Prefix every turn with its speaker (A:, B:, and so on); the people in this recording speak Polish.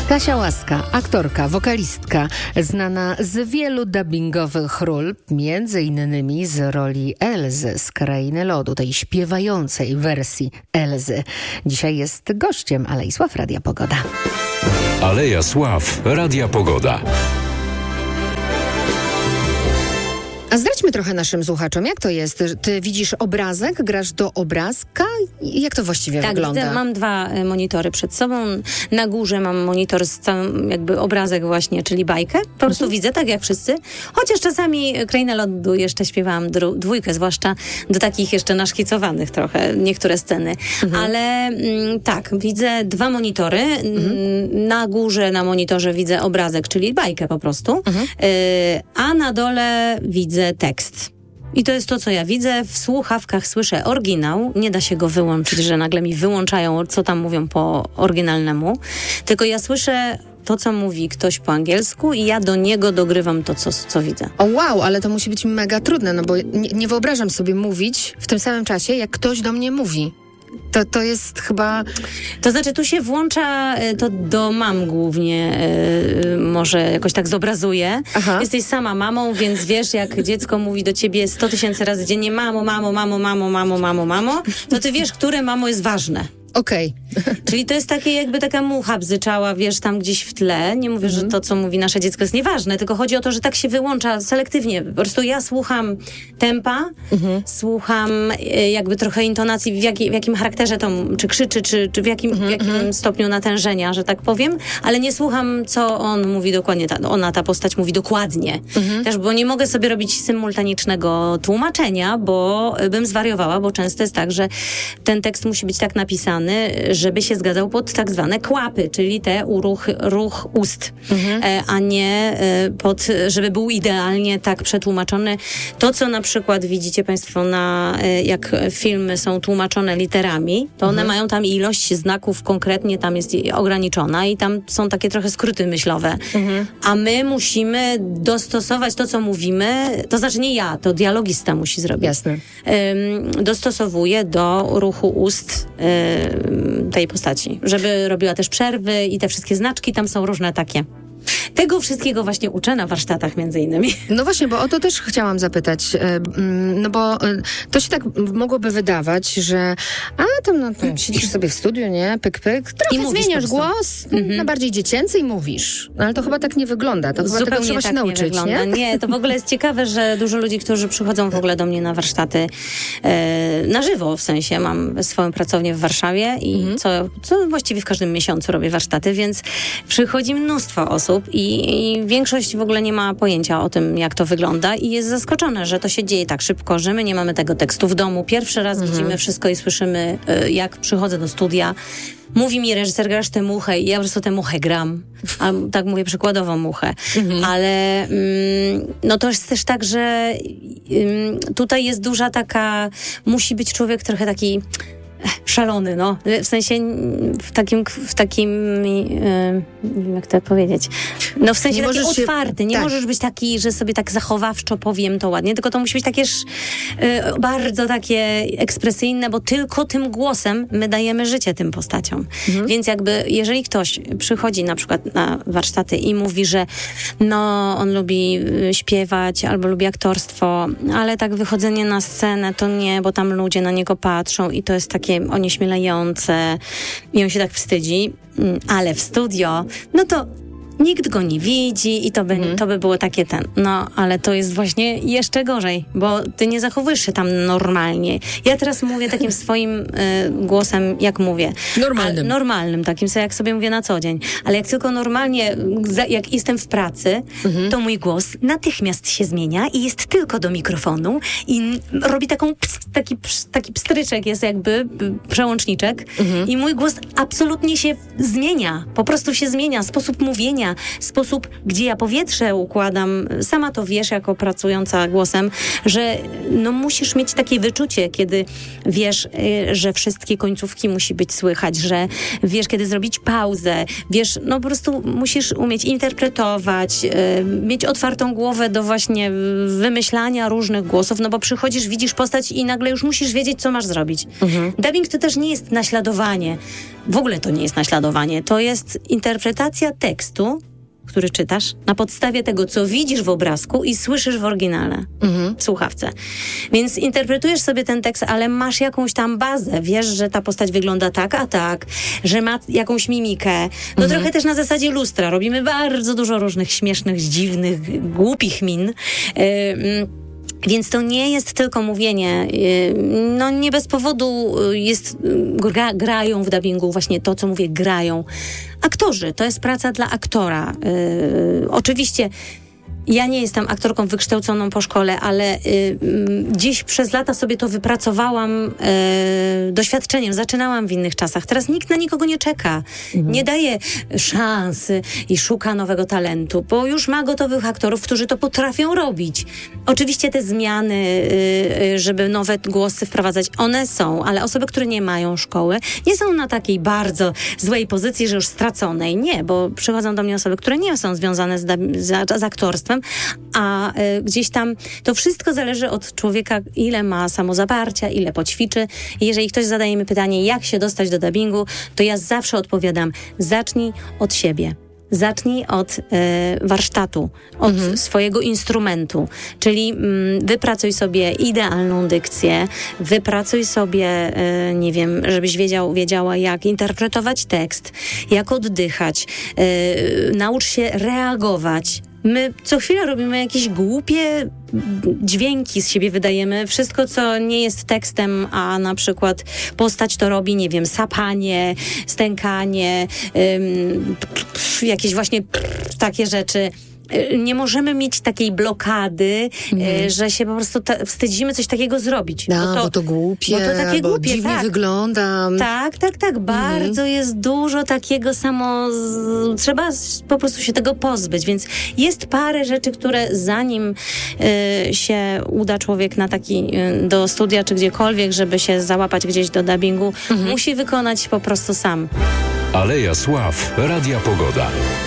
A: Kasia Łaska, aktorka, wokalistka, znana z wielu dubbingowych ról, między innymi z roli Elzy z Krainy Lodu, tej śpiewającej wersji Elzy. Dzisiaj jest gościem Alei Sław Radia Pogoda.
B: Aleja Sław Radia Pogoda.
A: A zdradźmy trochę naszym słuchaczom, jak to jest? Ty widzisz obrazek, grasz do obrazka? Jak to właściwie wygląda?
C: Tak, mam dwa monitory przed sobą. Na górze mam monitor z całym jakby obrazek właśnie, czyli bajkę. Po prostu widzę, tak jak wszyscy. Chociaż czasami Krainę Lodu jeszcze śpiewałam dwójkę, zwłaszcza do takich jeszcze naszkicowanych trochę niektóre sceny. Ale tak, widzę dwa monitory. Na górze na monitorze widzę obrazek, czyli bajkę po prostu. A na dole widzę tekst. I to jest to, co ja widzę. W słuchawkach słyszę oryginał. Nie da się go wyłączyć, że nagle mi wyłączają, co tam mówią po oryginalnemu. Tylko ja słyszę to, co mówi ktoś po angielsku i ja do niego dogrywam to, co widzę.
A: O wow, ale to musi być mega trudne, no bo nie wyobrażam sobie mówić w tym samym czasie, jak ktoś do mnie mówi. To jest chyba...
C: To znaczy, tu się włącza, to do mam głównie, może jakoś tak zobrazuję. Aha. Jesteś sama mamą, więc wiesz, jak dziecko mówi do ciebie 100 000 razy dziennie mamo, mamo, mamo, mamo, mamo, mamo, mamo, to ty wiesz, które mamo jest ważne.
A: Okej.
C: Czyli to jest takie jakby taka mucha bzyczała, wiesz, tam gdzieś w tle. Nie mówię, że to, co mówi nasze dziecko jest nieważne, tylko chodzi o to, że tak się wyłącza selektywnie. Po prostu ja słucham tempa, słucham jakby trochę intonacji, w jakim charakterze to, czy krzyczy, czy w jakim stopniu natężenia, że tak powiem, ale nie słucham, co on mówi dokładnie, ta postać mówi dokładnie. Też, bo nie mogę sobie robić symultanicznego tłumaczenia, bo bym zwariowała, bo często jest tak, że ten tekst musi być tak napisany, żeby się zgadzał pod tak zwane kłapy, czyli te ruch ust, a nie żeby był idealnie tak przetłumaczony. To, co na przykład widzicie Państwo jak filmy są tłumaczone literami, to one mają tam ilość znaków konkretnie, tam jest ograniczona i tam są takie trochę skróty myślowe. A my musimy dostosować to, co mówimy, to znaczy nie ja, to dialogista musi zrobić.
A: Jasne.
C: Dostosowuje do ruchu ust tej postaci, żeby robiła też przerwy i te wszystkie znaczki, tam są różne takie. Tego wszystkiego właśnie uczę na warsztatach między innymi.
A: No właśnie, bo o to też chciałam zapytać, no bo to się tak mogłoby wydawać, że tam siedzisz sobie w studiu, nie? Pyk, pyk, trochę zmieniasz głos na bardziej dziecięcy i mówisz. No ale to chyba tak nie wygląda, to chyba tego trzeba się nauczyć, nie?
C: Nie, to w ogóle jest ciekawe, że dużo ludzi, którzy przychodzą w ogóle do mnie na warsztaty na żywo, w sensie mam swoją pracownię w Warszawie i co właściwie w każdym miesiącu robię warsztaty, więc przychodzi mnóstwo osób i większość w ogóle nie ma pojęcia o tym, jak to wygląda i jest zaskoczona, że to się dzieje tak szybko, że my nie mamy tego tekstu w domu. Pierwszy raz widzimy wszystko i słyszymy, jak przychodzę do studia. Mówi mi reżyser, grasz tę muchę i ja po prostu tę muchę gram. A tak mówię przykładowo muchę. Ale no to jest też tak, że tutaj jest duża taka, musi być człowiek trochę taki szalony, no. W sensie w takim nie wiem, jak to powiedzieć. No w sensie taki otwarty. Nie możesz być taki, że sobie tak zachowawczo powiem to ładnie, tylko to musi być takie bardzo takie ekspresyjne, bo tylko tym głosem my dajemy życie tym postaciom. Więc jakby, jeżeli ktoś przychodzi na przykład na warsztaty i mówi, że no, on lubi śpiewać albo lubi aktorstwo, ale tak wychodzenie na scenę to nie, bo tam ludzie na niego patrzą i to jest takie onieśmielające i on się tak wstydzi, ale w studio, no to nikt go nie widzi i to by było takie no, ale to jest właśnie jeszcze gorzej, bo ty nie zachowujesz się tam normalnie. Ja teraz mówię takim swoim głosem, jak mówię. Normalnym, takim, jak sobie mówię na co dzień. Ale jak tylko normalnie, jak jestem w pracy, to mój głos natychmiast się zmienia i jest tylko do mikrofonu i robi taki pstryczek, jest jakby przełączniczek i mój głos absolutnie się zmienia. Po prostu się zmienia. Sposób mówienia, sposób, gdzie ja powietrze układam, sama to wiesz, jako pracująca głosem, że no musisz mieć takie wyczucie, kiedy wiesz, że wszystkie końcówki musi być słychać, że wiesz, kiedy zrobić pauzę, wiesz, no po prostu musisz umieć interpretować, mieć otwartą głowę do właśnie wymyślania różnych głosów, no bo przychodzisz, widzisz postać i nagle już musisz wiedzieć, co masz zrobić. Dubbing to też nie jest naśladowanie. w ogóle to nie jest naśladowanie, to jest interpretacja tekstu, który czytasz, na podstawie tego, co widzisz w obrazku i słyszysz w oryginale, w słuchawce. Więc interpretujesz sobie ten tekst, ale masz jakąś tam bazę. Wiesz, że ta postać wygląda tak, a tak, że ma jakąś mimikę. No trochę też na zasadzie lustra. Robimy bardzo dużo różnych śmiesznych, dziwnych, głupich min. Więc to nie jest tylko mówienie. No nie bez powodu grają w dubbingu właśnie to, co mówię, grają aktorzy. To jest praca dla aktora. Oczywiście ja nie jestem aktorką wykształconą po szkole, ale gdzieś przez lata sobie to wypracowałam doświadczeniem. Zaczynałam w innych czasach. Teraz nikt na nikogo nie czeka. Nie daje szansy i szuka nowego talentu, bo już ma gotowych aktorów, którzy to potrafią robić. Oczywiście te zmiany, żeby nowe głosy wprowadzać, one są, ale osoby, które nie mają szkoły, nie są na takiej bardzo złej pozycji, że już straconej. Nie, bo przychodzą do mnie osoby, które nie są związane z aktorstwem, a gdzieś tam to wszystko zależy od człowieka, ile ma samozaparcia, ile poćwiczy. I jeżeli ktoś zadaje mi pytanie, jak się dostać do dubbingu, to ja zawsze odpowiadam, zacznij od siebie. Zacznij od warsztatu, od swojego instrumentu, czyli wypracuj sobie idealną dykcję, wypracuj sobie, nie wiem, żebyś wiedziała, jak interpretować tekst, jak oddychać, naucz się reagować. My co chwilę robimy jakieś głupie dźwięki z siebie wydajemy. Wszystko, co nie jest tekstem, a na przykład postać to robi, nie wiem, sapanie, stękanie, jakieś właśnie takie rzeczy. Nie możemy mieć takiej blokady, że się po prostu wstydzimy coś takiego zrobić.
A: Bo to głupie, bo to takie głupie, dziwnie wygląda.
C: Tak. Bardzo jest dużo takiego trzeba po prostu się tego pozbyć, więc jest parę rzeczy, które zanim się uda człowiek do studia czy gdziekolwiek, żeby się załapać gdzieś do dubbingu, musi wykonać po prostu sam.
B: Aleja Sław, Radia Pogoda.